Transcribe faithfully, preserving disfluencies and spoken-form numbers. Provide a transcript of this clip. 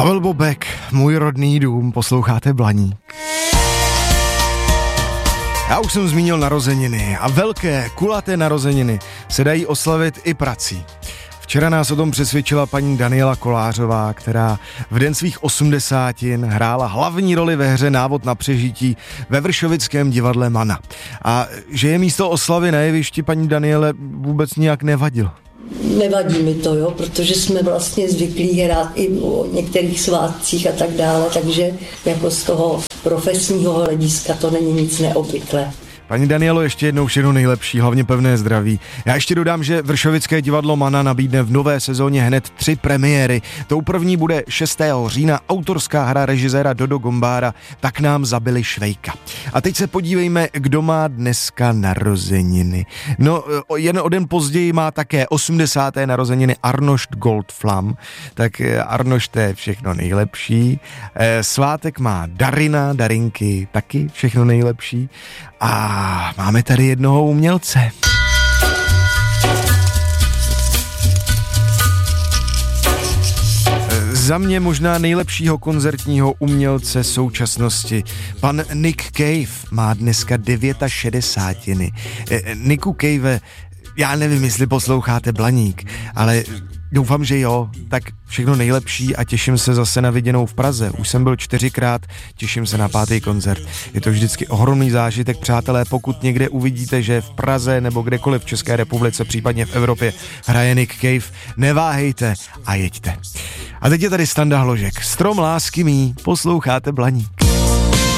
Pavel Bobek, můj rodný dům, posloucháte Blaník. Já už jsem zmínil narozeniny a velké, kulaté narozeniny se dají oslavit i prací. Včera nás o tom přesvědčila paní Daniela Kolářová, která v den svých osmdesátin hrála hlavní roli ve hře Návod na přežití ve vršovickém divadle Mana. A že je místo oslavy na jevišti paní Daniele vůbec nijak nevadilo. Nevadí mi to, jo, protože jsme vlastně zvyklí hrát i o některých svátcích a tak dále, takže jako z toho profesního hlediska to není nic neobvyklé. Paní Danielo, ještě jednou všechno nejlepší, hlavně pevné zdraví. Já ještě dodám, že vršovické divadlo Mana nabídne v nové sezóně hned tři premiéry. Tou první bude šestého října autorská hra režiséra Dodo Gombára Tak nám zabili Švejka. A teď se podívejme, kdo má dneska narozeniny. No, jen o den později má také osmdesáté narozeniny Arnošt Goldflam. Tak Arnošt, to je všechno nejlepší. Svátek má Darina, Darinky, taky všechno nejlepší. A máme tady jednoho umělce. Za mě možná nejlepšího koncertního umělce současnosti. Pan Nick Cave má dneska šedesát devět. Nicku Cave, já nevím, jestli posloucháte Blaník, ale doufám, že jo, tak všechno nejlepší a těším se zase na viděnou v Praze. Už jsem byl čtyřikrát, těším se na pátý koncert. Je to vždycky ohromný zážitek, přátelé, pokud někde uvidíte, že v Praze nebo kdekoliv v České republice, případně v Evropě hraje Nick Cave, neváhejte a jeďte. A teď je tady Standa Hložek. Strom lásky mý, posloucháte Blaník.